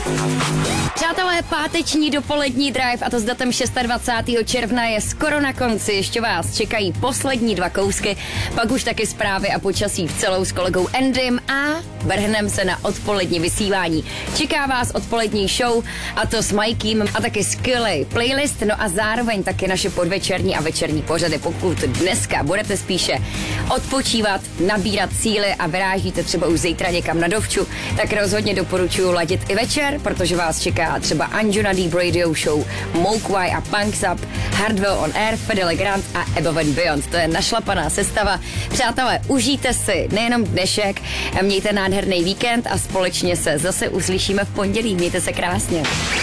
Přátelé, páteční dopolední drive, a to s datem 26. června, je skoro na konci. Ještě vás čekají poslední 2 kousky, pak už taky zprávy a počasí v celou s kolegou Endym a vrhnem se na odpolední vysílání. Čeká vás odpolední show, a to s Mikým, a taky skvělý playlist, no a zároveň taky naše podvečerní a večerní pořady. Pokud dneska budete spíše odpočívat, nabírat síly a vyrážíte třeba už zítra někam na dovču, tak rozhodně doporučuji ladit i večer, protože vás čeká třeba Anjuna Deep Radio Show, Mokwai a Punks Up, Hardwell on Air, Fidel Grant a Above and Beyond. To je našlapaná sestava. Přátelé, užijte si nejenom dnešek, mějte nádherný víkend a společně se zase uslyšíme v pondělí. Mějte se krásně.